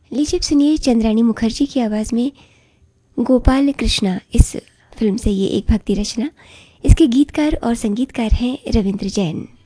लीजिए अब सुनिए चंद्राणी मुखर्जी की आवाज़ में गोपाल कृष्णा इस फिल्म से ये एक भक्ति रचना। इसके गीतकार और संगीतकार हैं रविंद्र जैन।